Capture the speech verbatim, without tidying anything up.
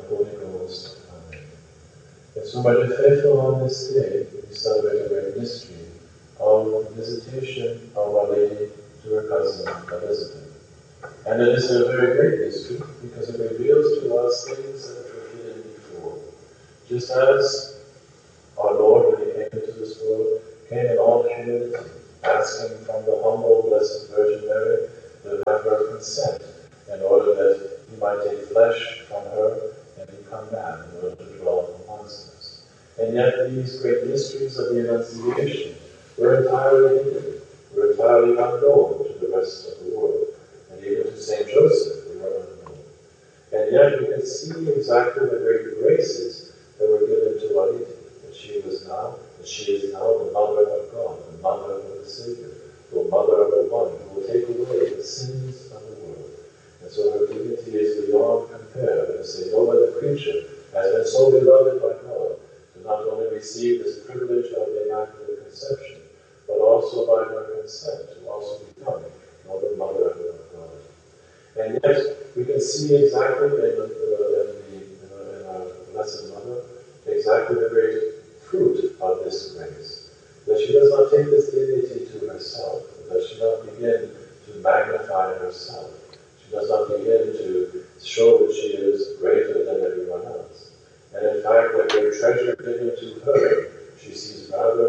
the Holy Ghost. Amen. And so, by the faithful on this day, we celebrate a great mystery of the visitation of Our Lady to her cousin Elizabeth. And it is a very great mystery because it reveals to us things that were hidden before. Just as our Lord, when he came into this world, came in all humility, asking from the humble Blessed Virgin Mary to have her consent in order that he might take flesh from her and become man in order to dwell amongst us. And yet these great mysteries of the Annunciation were entirely hidden, were entirely unknown to the rest of the world. And even to Saint Joseph, they were unknown. And yet we can see exactly the great graces that were given to Our Lady, that she was now, that she is now the Mother of God, the Mother of the Savior, the Mother of the One who will take away the sins of the world. And so her dignity is beyond compare. And say, no other creature has been so beloved by God to not only receive this privilege of the Immaculate Conception, but also by her consent to also become the Mother of God. And yet, we can see exactly in, uh, in, the, uh, in our Blessed Mother, exactly the great fruit of this grace. That she does not take this dignity to herself, that she does not begin to magnify herself. She does not begin to show that she is greater than everyone else. And in fact, the great treasure given to her, she sees rather